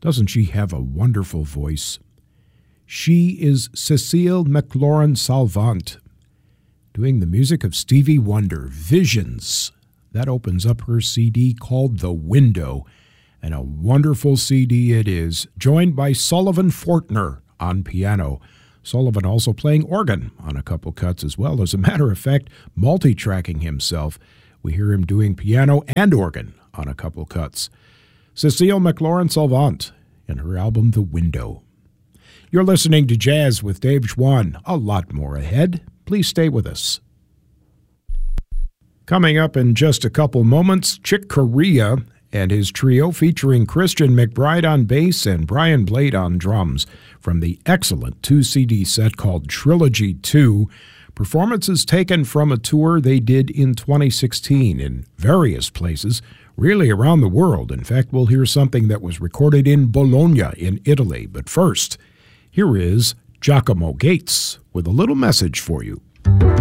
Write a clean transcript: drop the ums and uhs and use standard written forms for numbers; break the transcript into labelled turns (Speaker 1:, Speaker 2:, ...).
Speaker 1: Doesn't she have a wonderful voice? She is Cecile McLaurin-Salvant, doing the music of Stevie Wonder, Visions. That opens up her CD called The Window, and a wonderful CD it is, joined by Sullivan Fortner on piano. Sullivan also playing organ on a couple cuts as well. As a matter of fact, multi-tracking himself. We hear him doing piano and organ on a couple cuts. Cecile McLaurin-Salvant and her album The Window. You're listening to Jazz with Dave Schwann. A lot more ahead. Please stay with us. Coming up in just a couple moments, Chick Corea and his trio featuring Christian McBride on bass and Brian Blade on drums from the excellent 2-CD set called Trilogy 2. Performances taken from a tour they did in 2016 in various places, really around the world. In fact, we'll hear something that was recorded in Bologna in Italy. But first, here is Giacomo Gates with a little message for you.